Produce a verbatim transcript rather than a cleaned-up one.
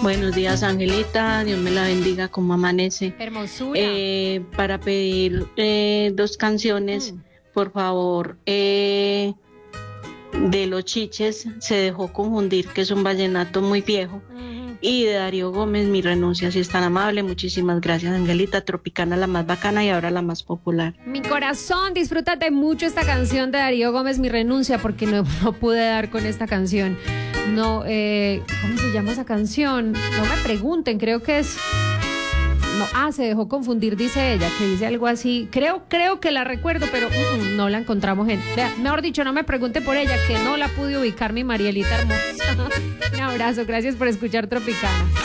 Buenos días, Angelita. Dios me la bendiga, como amanece. Hermosura. Eh, para pedir eh, dos canciones, Mm. por favor, eh, de Los Chiches, Se dejó confundir, que es un vallenato muy viejo. Ujú. Y de Darío Gómez, Mi renuncia, si es tan amable. Muchísimas gracias, Angelita. Tropicana, la más bacana y ahora la más popular. Mi corazón, disfrútate mucho esta canción de Darío Gómez, Mi renuncia, porque no, no pude dar con esta canción. No, eh, ¿cómo se llama esa canción? No me pregunten, creo que es... No, ah, se dejó confundir, dice ella, que dice algo así. Creo, creo que la recuerdo, pero uh, uh, no la encontramos en... Vea, mejor dicho, no me pregunte por ella, que no la pude ubicar mi Marielita hermosa. Un abrazo, gracias por escuchar Tropicana.